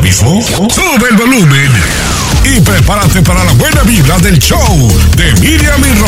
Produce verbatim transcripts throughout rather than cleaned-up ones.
mismo? Sube el volumen y prepárate para la buena vibra del show de Miriam y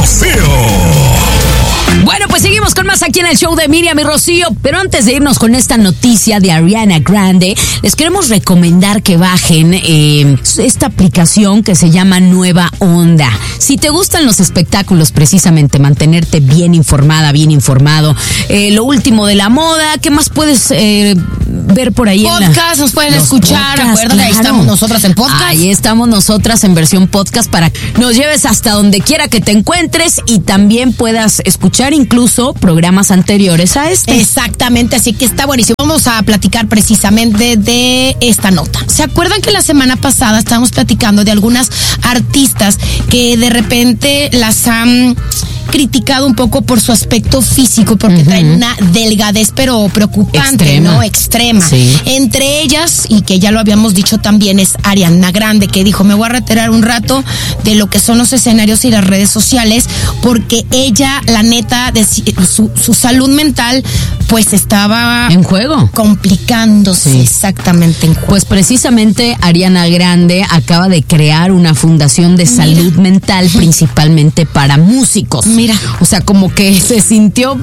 Rocío. Bueno, pues seguimos con más aquí en el show de Miriam y Rocío, pero antes de irnos con esta noticia de Ariana Grande, les queremos recomendar que bajen eh, esta aplicación que se llama Nueva Onda. Si te gustan los espectáculos, precisamente mantenerte bien informada, bien informado, eh, lo último de la moda, ¿qué más puedes eh, ver por ahí? Podcast, nos pueden escuchar, acuérdate, claro. Ahí estamos nosotras en podcast. Ahí estamos nosotras en versión podcast para que nos lleves hasta donde quiera que te encuentres y también puedas escuchar incluso programas anteriores a este. Exactamente, así que está buenísimo. Vamos a platicar precisamente de esta nota. ¿Se acuerdan que la semana pasada estábamos platicando de algunas artistas que de repente las han criticado un poco por su aspecto físico, porque uh-huh. traen una delgadez pero preocupante, extrema. ¿no? Extrema. Sí. Entre ellas, y que ya lo habíamos dicho también, es Ariana Grande, que dijo, me voy a retirar un rato de lo que son los escenarios y las redes sociales, porque ella, la neta, de su, su salud mental, pues estaba en juego, complicándose. Sí. Exactamente en juego. Pues precisamente Ariana Grande acaba de crear una fundación de salud Mira. mental, principalmente para músicos. Mira, o sea, como que se sintió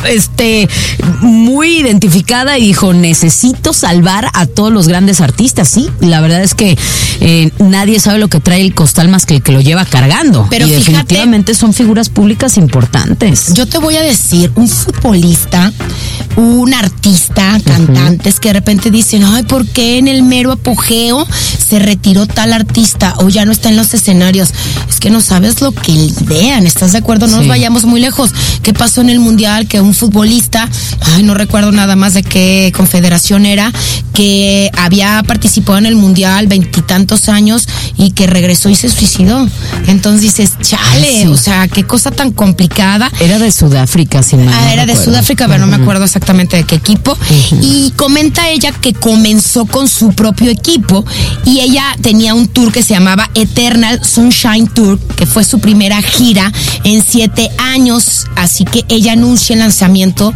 este muy identificada y dijo, necesito salvar a todos los grandes artistas. Sí, la verdad es que eh, nadie sabe lo que trae el costal más que el que lo lleva cargando. Pero y fíjate, definitivamente son figuras públicas importantes. Yo te voy a decir, un futbolista, un artista, cantantes uh-huh. que de repente dicen, ay, ¿por qué en el mero apogeo se retiró tal artista o ya no está en los escenarios? Es que no sabes lo que idean, ¿estás de acuerdo? No sí. nos vayamos muy lejos. ¿Qué pasó en el Mundial? Que un futbolista, ay, no recuerdo nada más de qué confederación era, que había participado en el Mundial veintitantos años y que regresó y se suicidó. Entonces dices, chale, sí. o sea, qué cosa tan complicada. Era de Sudáfrica, si mal Ah, no era recuerdo. de Sudáfrica, pero uh-huh. no me acuerdo exactamente de qué equipo. Uh-huh. Y comenta ella que comenzó con su propio equipo y ella tenía un tour que se llamaba Eternal Sunshine Tour, que fue su primera gira en siete años. Así que ella anuncia el lanzamiento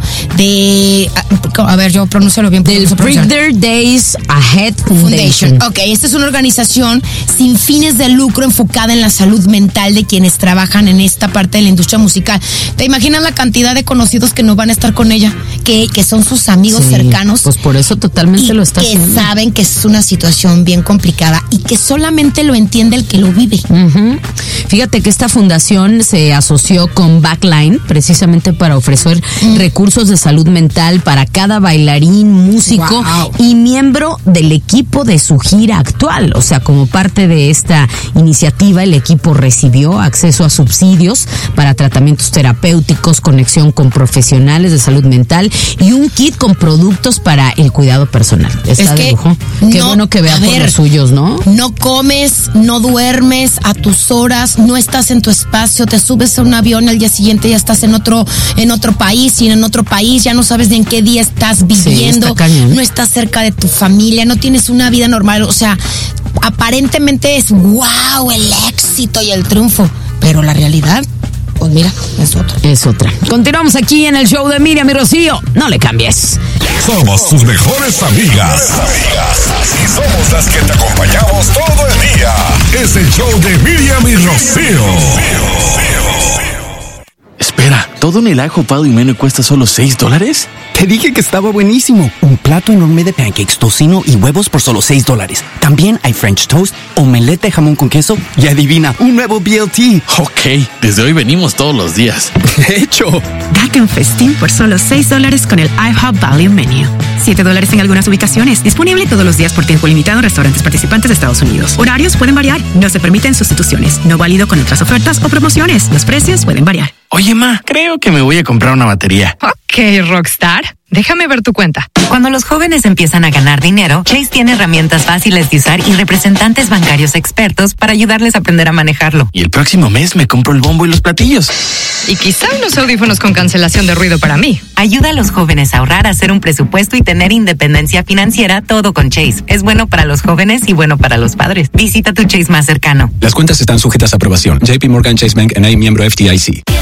de, a ver, yo pronúncialo bien. Del Brighter Days Ahead Foundation. Foundation. Ok, esta es una organización sin fines de lucro enfocada en la salud mental de quienes trabajan en esta parte de la industria musical. ¿Te imaginas la cantidad de conocidos que no van a estar con ella? Que, que son sus amigos sí, cercanos. Pues por eso totalmente lo está que haciendo. Que saben que es una situación bien complicada y que solamente lo entiende el que lo vive. Uh-huh. Fíjate que esta fundación se asoció con Backline precisamente para ofrecer mm. recursos de salud mental para cada bailarín, músico wow. y miembro del equipo de su gira actual. O sea, como parte de esta iniciativa, el equipo recibió acceso a subsidios para tratamientos terapéuticos, conexión con profesionales de salud mental y un kit con productos para el cuidado personal. Está es de que lujo. Qué no, bueno que vea por ver, los suyos, ¿no? No comes, no duermes a tus horas, no estás en tu espacio, te subes a un avión, al día siguiente ya estás en otro, en otro país y en otro país ya no sabes de en qué día estás viviendo, sí, está cañón. No estás cerca de tu familia, no tienes una vida normal, o sea, aparentemente es wow el éxito y el triunfo, pero la realidad, pues mira, es otra. Es otra. Continuamos aquí en el show de Miriam y Rocío. No le cambies. Somos tus mejores amigas. Y somos las que te acompañamos todo el día. Es el show de Miriam y Rocío. Espera, ¿todo en el ajo pado y menú cuesta solo seis dólares? Te dije que estaba buenísimo. Un plato enorme de pancakes, tocino y huevos por solo seis dólares. También hay French toast, omelette de jamón con queso y adivina, un nuevo B L T. Ok, desde hoy venimos todos los días. De hecho, date un festín por solo seis dólares con el IHOP Value Menu. siete dólares en algunas ubicaciones. Disponible todos los días por tiempo limitado en restaurantes participantes de Estados Unidos. Horarios pueden variar. No se permiten sustituciones. No válido con otras ofertas o promociones. Los precios pueden variar. Oye, ma, creo que me voy a comprar una batería. Ok, Rockstar. Déjame ver tu cuenta. Cuando los jóvenes empiezan a ganar dinero, Chase tiene herramientas fáciles de usar y representantes bancarios expertos para ayudarles a aprender a manejarlo. Y el próximo mes me compro el bombo y los platillos. Y quizá unos audífonos con cancelación de ruido para mí. Ayuda a los jóvenes a ahorrar, a hacer un presupuesto y tener independencia financiera, todo con Chase. Es bueno para los jóvenes y bueno para los padres. Visita tu Chase más cercano. Las cuentas están sujetas a aprobación. J P Morgan Chase Bank N A, miembro F D I C.